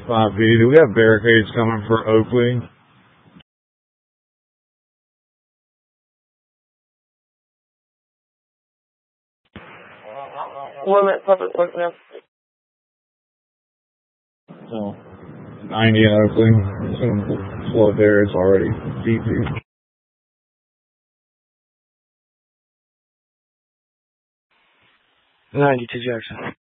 5B. Do we have barricades coming for Oakley? Limit public work now. So, 90 in Oakley. Some flood there is already deep. 90 to Jackson.